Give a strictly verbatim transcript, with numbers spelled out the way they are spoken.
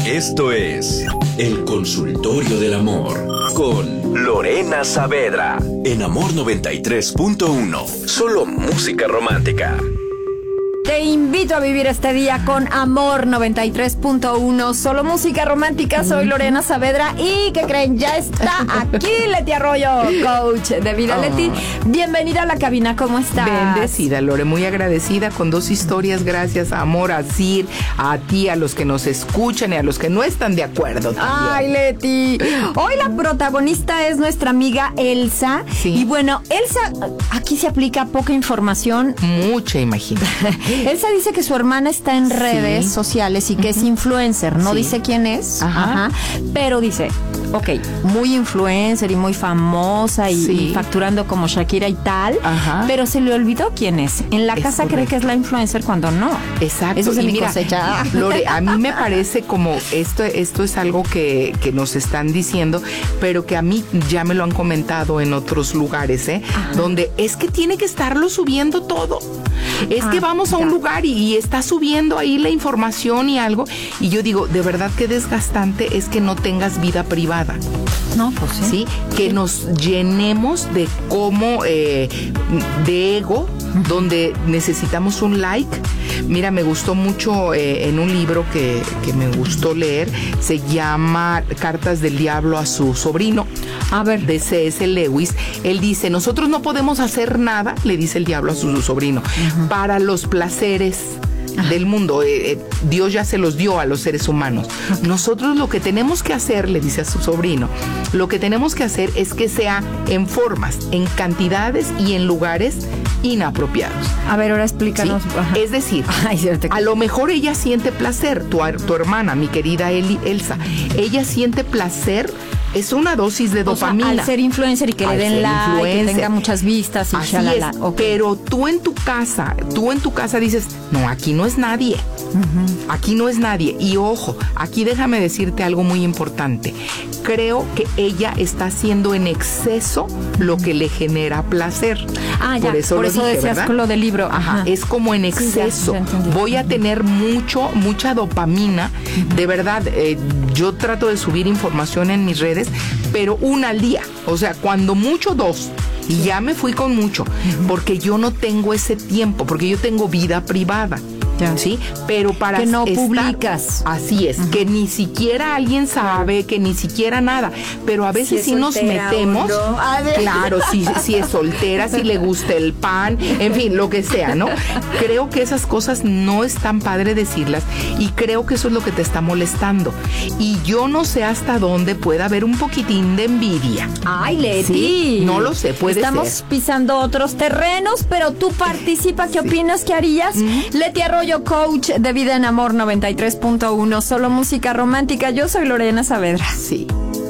Esto es El Consultorio del Amor con Lorena Saavedra en Amor noventa y tres punto uno. Solo música romántica. Te invito a vivir este día con Amor noventa y tres punto uno, solo música romántica. Soy Lorena Saavedra y, ¿qué creen? Ya está aquí Leti Arroyo, coach de vida. Oh. Leti, bienvenida a la cabina, ¿cómo estás? Bendecida, Lore, muy agradecida con dos historias. Gracias, amor, a Sir, a ti, a los que nos escuchan y a los que no están de acuerdo también. Ay, Leti, hoy la protagonista es nuestra amiga Elsa. Sí. Y bueno, Elsa, aquí se aplica poca información. Mucha imaginación. Elsa dice que su hermana está en redes sí. sociales y que uh-huh. es influencer. No sí. dice quién es, Ajá. Ajá, pero dice, ok, muy influencer y muy famosa y, sí. y facturando como Shakira y tal, Ajá. pero se le olvidó quién es. En la es casa correcto. cree que es la influencer cuando no. Exacto. Eso es y mi mira, cosecha. Lore, a mí me parece como esto, esto es algo que, que nos están diciendo, pero que a mí ya me lo han comentado en otros lugares, ¿eh? Ajá. Donde es que tiene que estarlo subiendo todo. Es ah, que vamos a un ya. lugar y, y está subiendo ahí la información y algo. Y yo digo, de verdad qué desgastante es que no tengas vida privada. No, pues sí. ¿Sí? Que sí. nos llenemos de cómo, eh, de ego, uh-huh. donde necesitamos un like. Mira, me gustó mucho eh, en un libro que, que me gustó leer, se llama Cartas del Diablo a su sobrino. A ver. De C S Lewis. Él dice, nosotros no podemos hacer nada, le dice el diablo a su, su sobrino, uh-huh. para los placeres del mundo. Eh, eh, Dios ya se los dio a los seres humanos. Nosotros lo que tenemos que hacer, le dice a su sobrino, lo que tenemos que hacer es que sea en formas, en cantidades y en lugares inapropiados. A ver, ahora explícanos. ¿Sí? Es decir, Ay, a lo mejor ella siente placer, tu, tu hermana, mi querida Eli, Elsa, ella siente placer. Es una dosis de dopamina. O sea, al ser influencer y que al le den like, influencer. que tenga muchas vistas y Así shalala. es, Okay. Pero tú en tu casa, tú en tu casa dices, no, aquí no es nadie. Uh-huh. Aquí no es nadie. Y ojo, aquí déjame decirte algo muy importante. Creo que ella está haciendo en exceso lo que le genera placer. Ah, ya, por eso, por lo eso dije, decías ¿verdad? Lo del libro. Ajá, es como en exceso. Sí, ya, ya voy a tener mucho, mucha dopamina. Uh-huh. De verdad, eh, yo trato de subir información en mis redes, pero una al día. O sea, cuando mucho, dos. Y ya me fui con mucho, uh-huh. porque yo no tengo ese tiempo, porque yo tengo vida privada. Ya. ¿Sí? Pero para que no estar, publicas. Así es, uh-huh. que ni siquiera alguien sabe, que ni siquiera nada. Pero a veces si sí nos metemos. No. Claro, si, si es soltera, si le gusta el pan, en fin, lo que sea, ¿no? Creo que esas cosas no es tan padre decirlas y creo que eso es lo que te está molestando. Y yo no sé hasta dónde puede haber un poquitín de envidia. Ay, Leti. ¿Sí? No lo sé, puede Estamos ser. pisando otros terrenos, pero tú participa. ¿Qué sí. opinas? ¿Qué harías? Uh-huh. Leti Arroyo, coach de vida en Amor noventa y tres punto uno, solo música romántica. Yo soy Lorena Saavedra. Sí.